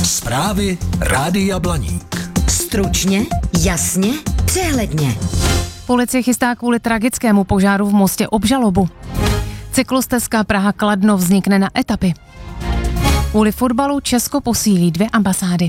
Zprávy Rádia Blaník. Stručně, jasně, přehledně. Policie chystá kvůli tragickému požáru v Mostě obžalobu. Cyklostezka Praha-Kladno vznikne na etapy. Kvůli fotbalu Česko posílí 2 ambasády.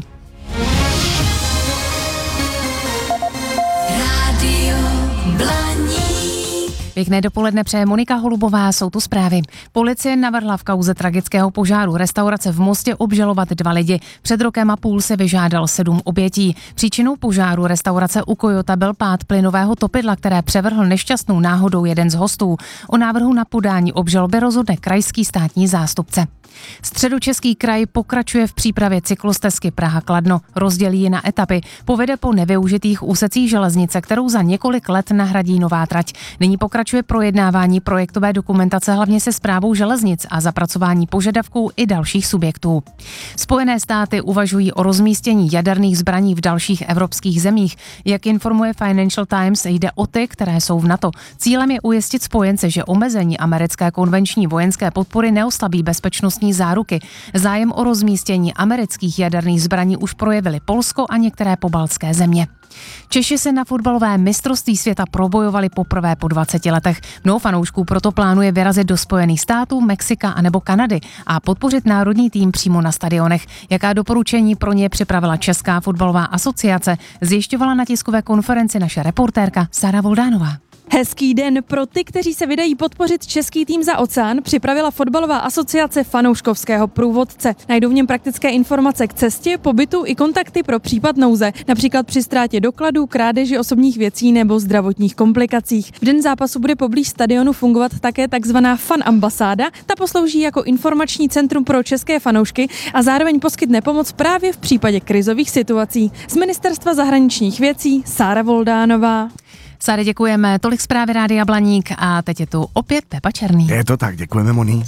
Rádio Blaník. Pěkné dopoledne přeje Monika Holubová, jsou tu zprávy. Policie navrhla v kauze tragického požáru restaurace v Mostě obžalovat 2 lidi. Před rokem a půl se vyžádal 7 obětí. Příčinou požáru restaurace u Kojota byl pád plynového topidla, které převrhl nešťastnou náhodou jeden z hostů. O návrhu na podání obžaloby rozhodne krajský státní zástupce. Středočeský kraj pokračuje v přípravě cyklostezky Praha-Kladno, rozdělí ji na etapy, povede po nevyužitých úsecích železnice, kterou za několik let nahradí nová trať. Nyní pokračuje projednávání projektové dokumentace hlavně se správou železnic a zapracování požadavků i dalších subjektů. Spojené státy uvažují o rozmístění jaderných zbraní v dalších evropských zemích. Jak informuje Financial Times, jde o ty, které jsou v NATO. Cílem je ujistit spojence, že omezení americké konvenční vojenské podpory neoslabí bezpečnostní záruky. Zájem o rozmístění amerických jaderných zbraní už projevily Polsko a některé pobaltské země. Češi se na fotbalové mistrovství světa probojovali poprvé po 20 letech. Mnoho fanoušků proto plánuje vyrazit do Spojených států, Mexika anebo Kanady a podpořit národní tým přímo na stadionech. Jaká doporučení pro ně připravila Česká fotbalová asociace, zjišťovala na tiskové konferenci naše reportérka Sára Voldánová. Hezký den pro ty, kteří se vydají podpořit český tým za oceán, připravila fotbalová asociace fanouškovského průvodce. Najdou v něm praktické informace k cestě, pobytu i kontakty pro případ nouze, například při ztrátě dokladů, krádeži osobních věcí nebo zdravotních komplikacích. V den zápasu bude poblíž stadionu fungovat také takzvaná fan ambasáda. Ta poslouží jako informační centrum pro české fanoušky a zároveň poskytne pomoc právě v případě krizových situací. Z Ministerstva zahraničních věcí Sára Voldánová. Sáře, děkujeme. Tolik zprávy Rádia Blaník a teď je tu opět Pepa Černý. Je to tak, děkujeme, Moni.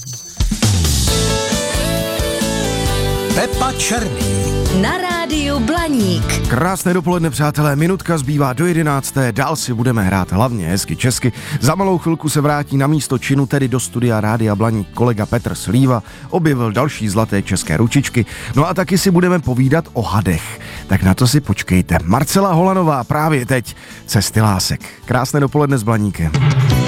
Pepa Černý. Na Rádiu Blaník. Krásné dopoledne, přátelé, minutka zbývá do 11. Dál si budeme hrát hlavně hezky česky. Za malou chvilku se vrátí na místo činu, tedy do studia Rádia Blaník, kolega Petr Slíva, objevil další zlaté české ručičky. No a taky si budeme povídat o hadech. Tak na to si počkejte. Marcela Holanová právě teď, Cesty lásek. Krásné dopoledne s Blaníkem.